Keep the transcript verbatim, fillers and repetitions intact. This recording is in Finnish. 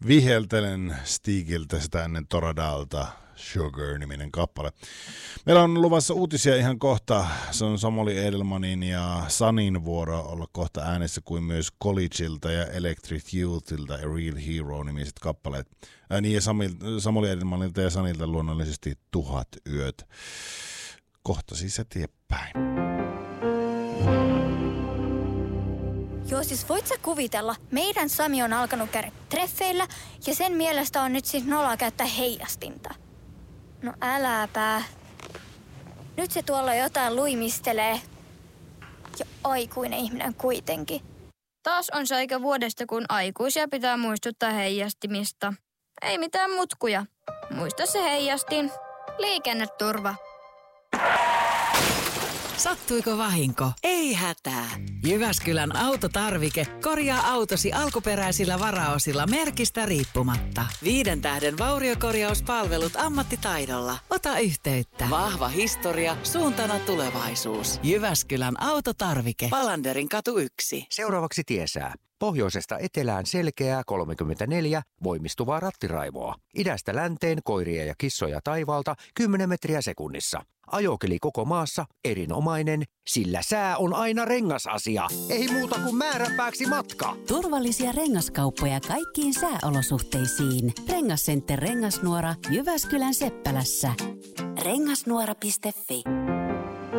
Viheltelen Stigiltä sitä ennen Toradalta Sugar-niminen kappale. Meillä on luvassa uutisia ihan kohta. Se on Samuli Edelmanin ja Sanin vuoro olla kohta äänessä kuin myös Collegeilta ja Electric Youthilta ja Real Hero-nimiset kappaleet. Ää, niin ja Samil, Samuli Edelmanilta ja Sanilta luonnollisesti Tuhat yöt. Kohta siis eteenpäin. Joo, siis voit sä kuvitella, meidän Sami on alkanut käydä treffeillä ja sen mielestä on nyt siis noloa käyttää heijastinta. No äläpä. Nyt se tuolla jotain luimistelee. Ja aikuinen ihminen kuitenkin. Taas on se aika vuodesta, kun aikuisia pitää muistuttaa heijastimista. Ei mitään mutkuja. Muista se heijastin. Liikenneturva. Sattuiko vahinko? Ei hätää. Jyväskylän autotarvike korjaa autosi alkuperäisillä varaosilla merkistä riippumatta. Viiden tähden vauriokorjauspalvelut ammattitaidolla. Ota yhteyttä. Vahva historia, suuntana tulevaisuus. Jyväskylän autotarvike. Palanderin katu yksi. Seuraavaksi tiesää. Pohjoisesta etelään selkeää kolmekymmentäneljä, voimistuvaa rattiraivoa. Idästä länteen koiria ja kissoja taivaalta kymmenen metriä sekunnissa. Ajokeli koko maassa erinomainen, sillä sää on aina rengasasia. Ei muuta kuin määränpääksi matka. Turvallisia rengaskauppoja kaikkiin sääolosuhteisiin. Rengascenter Rengasnuora Jyväskylän Seppälässä. rengasnuora piste fi